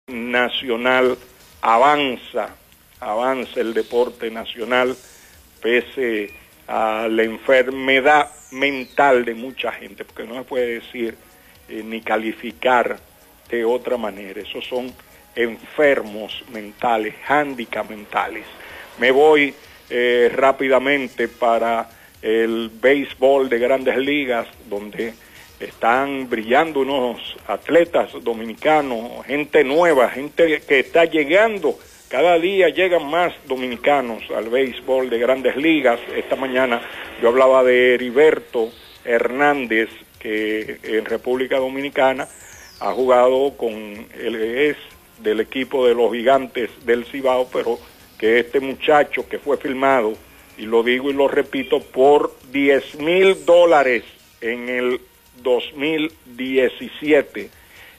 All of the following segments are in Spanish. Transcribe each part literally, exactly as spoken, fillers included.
nacional avanza, avanza el deporte nacional pese a la enfermedad mental de mucha gente, porque no se puede decir eh, ni calificar de otra manera. Esos son enfermos mentales, handicaps mentales. Me voy eh, rápidamente para el béisbol de Grandes Ligas, donde están brillando unos atletas dominicanos, gente nueva, gente que está llegando. Cada día llegan más dominicanos al béisbol de Grandes Ligas. Esta mañana yo hablaba de Heriberto Hernández, que en República Dominicana ha jugado con el es del equipo de los Gigantes del Cibao, pero que este muchacho que fue filmado, y lo digo y lo repito, por diez mil dólares en el dos mil diecisiete,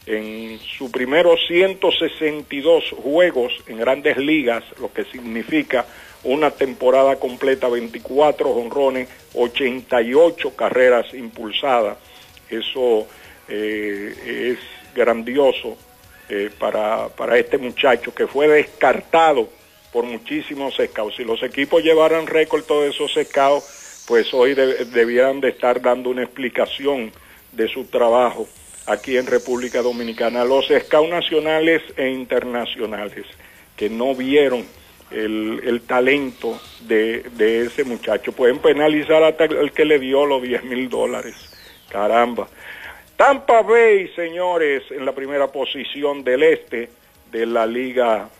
en sus primeros ciento sesenta y dos juegos en Grandes Ligas, lo que significa una temporada completa, veinticuatro jonrones, ochenta y ocho carreras impulsadas. Eso eh, es grandioso eh, para, para este muchacho que fue descartado por muchísimos scouts. Si los equipos llevaran récord todos esos scouts, pues hoy de, debieran de estar dando una explicación de su trabajo aquí en República Dominicana. Los scouts nacionales e internacionales que no vieron el, el talento de, de ese muchacho pueden penalizar hasta el que le dio los diez mil dólares. Caramba. Tampa Bay, señores, en la primera posición del este de la Liga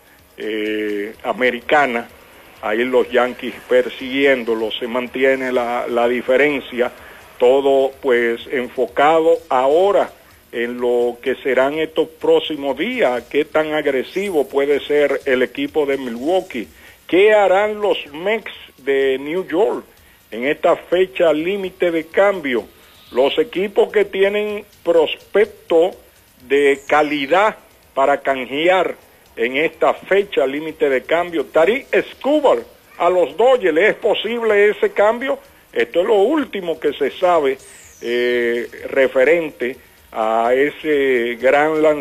eh, Americana. Ahí los Yankees persiguiéndolo, se mantiene la, la diferencia. Todo pues enfocado ahora en lo que serán estos próximos días, qué tan agresivo puede ser el equipo de Milwaukee, qué harán los Mets de New York en esta fecha límite de cambio, los equipos que tienen prospecto de calidad para canjear en esta fecha límite de cambio. Tarik Skubal a los Dodgers, ¿es posible ese cambio? Esto es lo último que se sabe eh, referente a ese gran lanzamiento